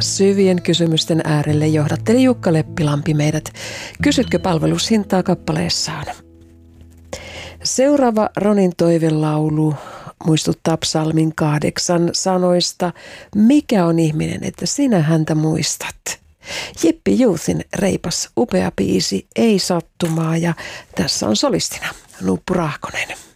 Syvien kysymysten äärelle johdatteli Jukka Leppilampi meidät Kysytkö palvelushintaa kappaleessaan. Seuraava Ronin toivelaulu muistuttaa psalmin 8 sanoista. Mikä on ihminen, että sinä häntä muistat? Jippi Youthin reipas upea biisi Ei sattumaa ja tässä on solistina Nuppu Rahkonen.